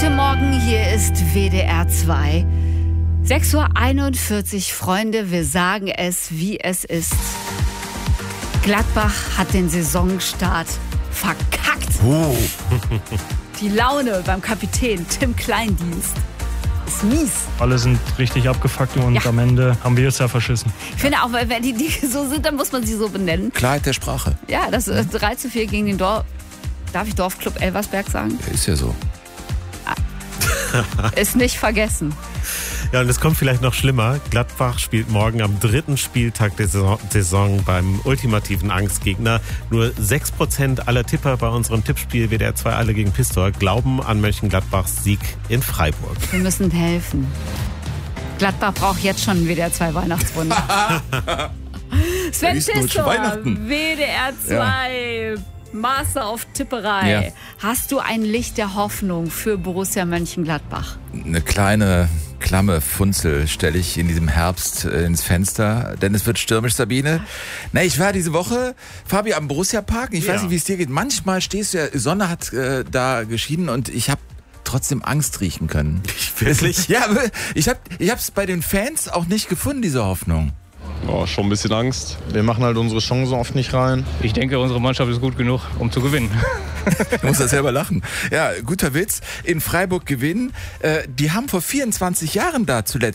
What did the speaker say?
Guten Morgen, hier ist WDR 2. 6:41 Uhr, Freunde, wir sagen es, wie es ist. Gladbach hat den Saisonstart verkackt. Die Laune beim Kapitän Tim Kleindienst ist mies. Alle sind richtig abgefuckt und am Ende haben wir es ja verschissen. Ich finde auch, wenn die so sind, dann muss man sie so benennen. Klarheit der Sprache. Ja, das 3:4 gegen den Dorfclub Elversberg sagen? Ja, ist ja so. Ist nicht vergessen. Ja, und es kommt vielleicht noch schlimmer. Gladbach spielt morgen am 3. Spieltag der Saison beim ultimativen Angstgegner. Nur 6% aller Tipper bei unserem Tippspiel WDR 2 alle gegen Pistor glauben an Mönchengladbachs Sieg in Freiburg. Wir müssen helfen. Gladbach braucht jetzt schon ein WDR 2 Weihnachtswunder. Sven Pistor, WDR 2. Ja. Master auf Tipperei. Ja. Hast du ein Licht der Hoffnung für Borussia Mönchengladbach? Eine kleine, klamme Funzel stelle ich in diesem Herbst ins Fenster, denn es wird stürmisch, Sabine. Na, ich war diese Woche, Fabi, am Borussia-Park. Ich weiß nicht, wie es dir geht. Manchmal stehst du ja, Sonne hat da geschienen und ich habe trotzdem Angst riechen können. Wirklich? Ja, aber ich hab's bei den Fans auch nicht gefunden, diese Hoffnung. Oh, schon ein bisschen Angst. Wir machen halt unsere Chancen oft nicht rein. Ich denke, unsere Mannschaft ist gut genug, um zu gewinnen. Du musst das selber lachen. Ja, guter Witz. In Freiburg gewinnen. Die haben vor 24 Jahren da zuletzt